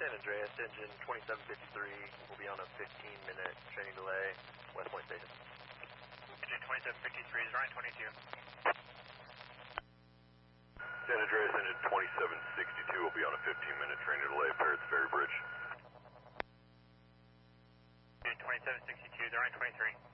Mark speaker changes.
Speaker 1: San Andreas, engine 2753 will be on a 15-minute training delay, West Point Station.
Speaker 2: Engine 2753 is Ryan 22.
Speaker 3: San Andreas, engine 2762 will be on a 15-minute training delay, Parrots Ferry Bridge.
Speaker 2: Engine 2762 is Ryan 23.